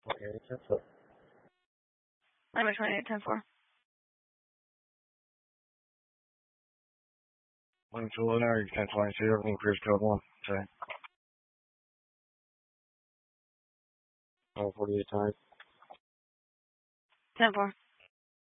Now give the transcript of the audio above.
Okay, 10-4. Number 28, 10-4. One preliminary, 10-22, everything appears code 1. Okay. 48 times. 10-4.